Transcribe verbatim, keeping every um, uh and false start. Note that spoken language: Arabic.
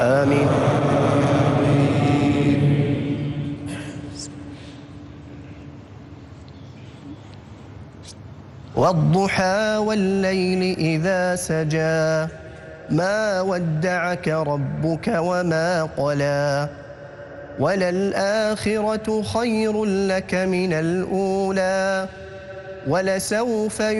آمين. والضحى والليل إذا سجى ما ودعك ربك وما قلى وللآخرة خير لك من الأولى ولسوف